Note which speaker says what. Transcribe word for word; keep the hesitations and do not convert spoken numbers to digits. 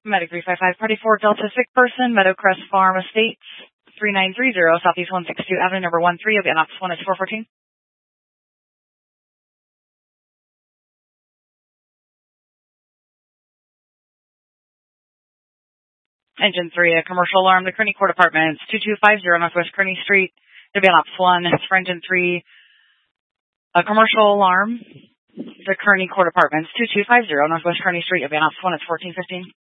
Speaker 1: Medic three five five, party four, Delta sick person, Meadowcrest Farm Estates, three nine three zero, Southeast one sixty-two Avenue, number one three, Obion Ops one is four fourteen. Engine three, a commercial alarm to Kearney Court Apartments, two two five zero Northwest Kearney Street, Obion Ops one, it's for Engine three, a commercial alarm to Kearney Court Apartments, two two five zero Northwest Kearney Street, Obion Ops one, it's fourteen fifteen.